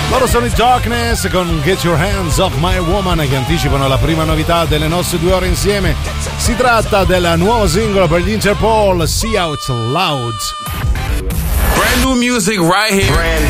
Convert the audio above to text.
Loro sono i Darkness con Get Your Hands Off My Woman, che anticipano la prima novità delle nostre 2 ore insieme. Si tratta del nuovo singolo per gli Interpol, See Out Loud. Brand new music right here.